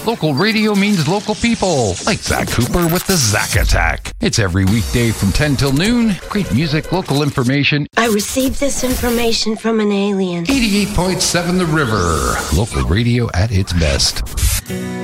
Local radio means local people, like Zach Cooper with the Zach Attack. It's every weekday from 10 till noon. Great music, local information. I received this information from an alien. 88.7 The River. Local radio at its best.